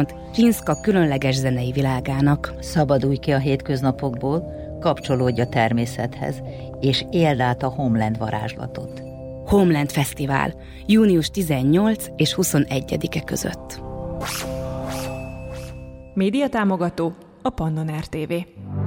Központ Csinszka különleges zenei világának. Szabadulj ki a hétköznapokból, kapcsolódj a természethez, és éld át a Homeland varázslatot. Homeland Fesztivál, június 18 és 21-e között. Médiatámogató a Pannon RTV.